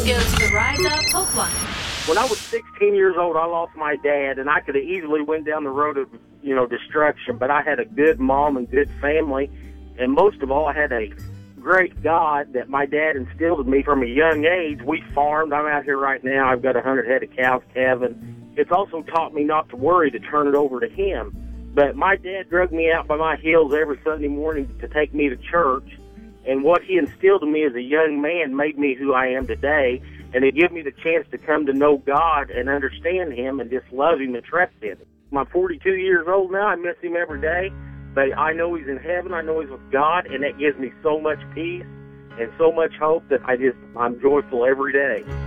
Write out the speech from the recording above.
go to the Rise Up Hope Line. When I was 16 years old, I lost my dad, and I could have easily went down the road of, destruction, but I had a good mom and good family, and most of all, I had a great God that my dad instilled in me from a young age. We farmed. I'm out here right now. I've got 100 head of cows calving. It's also taught me not to worry, to turn it over to him. But my dad dragged me out by my heels every Sunday morning to take me to church, and what he instilled in me as a young man made me who I am today, and it gave me the chance to come to know God and understand him and just love him and trust him. I'm 42 years old now. I miss him every day, but I know he's in heaven. I know he's with God, and that gives me so much peace and so much hope that I'm joyful every day.